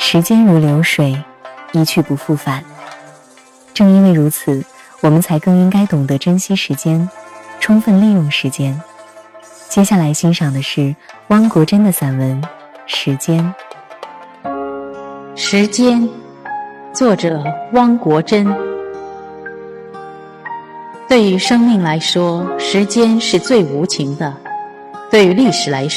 时间如流水，一去不复返。正因为如此，我们才更应该懂得珍惜时间，充分利用时间。接下来欣赏的是汪国真的散文《时间》。 时间，作者汪国真。对于生命来说，时间是最无情的；对于历史来